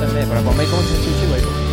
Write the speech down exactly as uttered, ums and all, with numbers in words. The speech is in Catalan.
també, però quan vaig començar a xiu-xiu vaig dir,